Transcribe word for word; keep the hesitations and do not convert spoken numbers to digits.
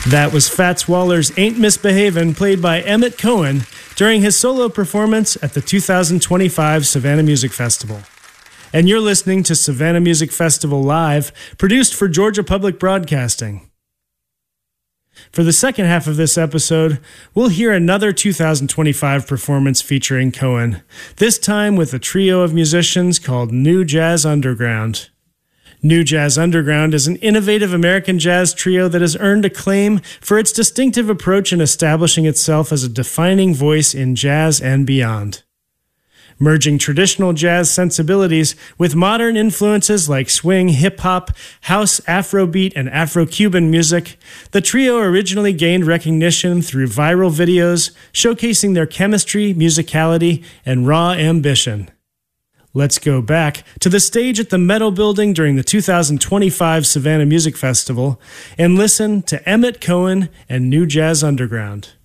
That was Fats Waller's Ain't Misbehavin', played by Emmett Cohen during his solo performance at the two thousand twenty-five Savannah Music Festival. And you're listening to Savannah Music Festival Live, produced for Georgia Public Broadcasting. For the second half of this episode, we'll hear another two thousand twenty-five performance featuring Cohen, this time with a trio of musicians called New Jazz Underground. New Jazz Underground is an innovative American jazz trio that has earned acclaim for its distinctive approach in establishing itself as a defining voice in jazz and beyond. Merging traditional jazz sensibilities with modern influences like swing, hip-hop, house, Afrobeat, and Afro-Cuban music, the trio originally gained recognition through viral videos showcasing their chemistry, musicality, and raw ambition. Let's go back to the stage at the Meadow Building during the two thousand twenty-five Savannah Music Festival and listen to Emmett Cohen and New Jazz Underground.